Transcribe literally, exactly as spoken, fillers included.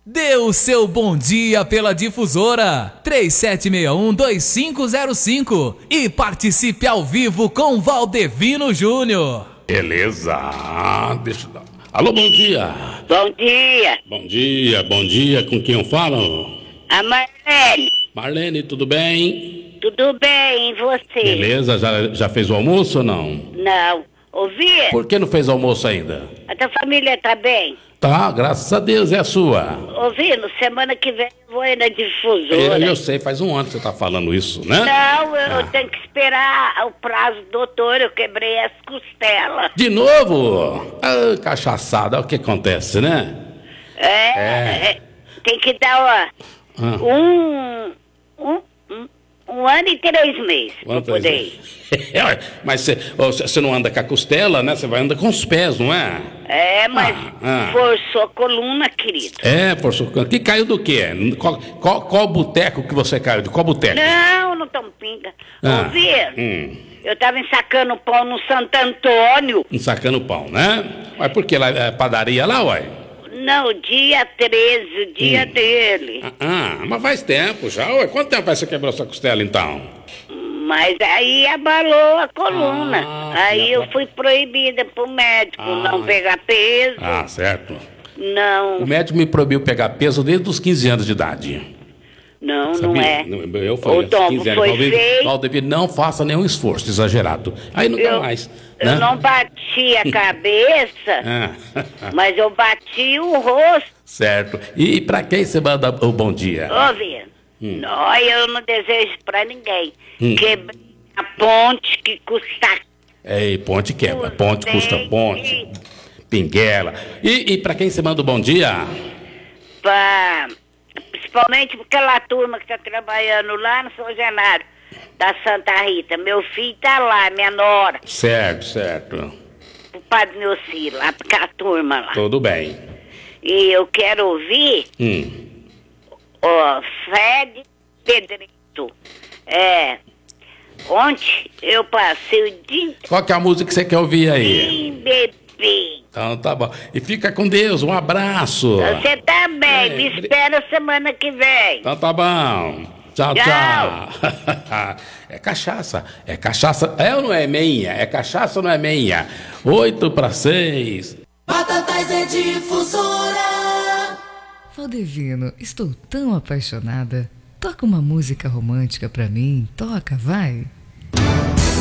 Dê o seu bom dia pela difusora três sete seis um, dois cinco zero cinco e participe ao vivo com Valdevino Júnior. Beleza, deixa eu dar. Alô, bom dia. Bom dia. Bom dia, bom dia, com quem eu falo? A Marlene. Marlene, tudo bem? Tudo bem, e você? Beleza, já, já fez o almoço ou não? Não. Ouvi? Por que não fez almoço ainda? A tua família tá bem? Tá, graças a Deus, é a sua. Ouvindo, semana que vem eu vou ir na Eu, difusora. eu sei, faz um ano que você tá falando isso, né? Não, eu Ah. tenho que esperar o prazo do doutor, eu quebrei as costelas. De novo? Ah, cachaçada, o que acontece, né? É, É. é, tem que dar ó, Ah. um, um, um, um ano e três meses pra Quantas poder vezes? ir. Mas você, ó, você não anda com a costela, né? Você vai andar com os pés, não é? É, mas Ah, ah. forçou a coluna, querido. É, professor. Que caiu do quê? Qual, qual, qual boteco que você caiu? De qual boteco? Não, não tão pinga. Ah, Ouvi? hum. Eu tava ensacando pão no Santo Antônio. Ensacando pão, né? Mas por que lá é padaria lá, uai? Não, dia treze, o dia Hum. dele. Ah, mas faz tempo já, ué. Quanto tempo faz que você quebrou essa costela, então? Mas aí abalou a coluna. Ah, aí que eu abalo- fui proibida pro médico Ah. não pegar peso. Ah, certo. Não, O médico me proibiu pegar peso desde os quinze anos de idade. não, não Sabia? é. Eu falei, Ô, aos Tom, quinze anos, foi Valdevino, feio. Valdevino, não faça nenhum esforço exagerado. Aí nunca Eu, mais. eu né? não bati a cabeça, Ah, mas eu bati o rosto. certo. E pra quem você manda o bom dia? Ouvi? Não, eu não desejo pra ninguém. Hum. Quebrei a ponte que custa. Ei, ponte quebra. Ponte custa Ei, ponte. ei. Pinguela. E, e pra quem você manda o bom dia? Pra, principalmente pra aquela turma que tá trabalhando lá no São Genaro, da Santa Rita. Meu filho tá lá, minha nora, Certo, certo. o Padre Neuci, lá pra aquela turma lá. Tudo bem. E eu quero ouvir Hum. o Fred Pedrito. É, ontem eu passei o dia Qual que é a música que você quer ouvir aí? inteiro bebê. Então tá bom. E fica com Deus. Um abraço. Você também, É, me bri- espera semana que vem. Então tá bom. Tchau, tchau. Tchau. É cachaça. É cachaça. É ou não é meinha? É cachaça ou não é meinha? Oito para seis. Batatais é difusora. Valdevino, estou tão apaixonada. Toca uma música romântica pra mim. Toca, vai.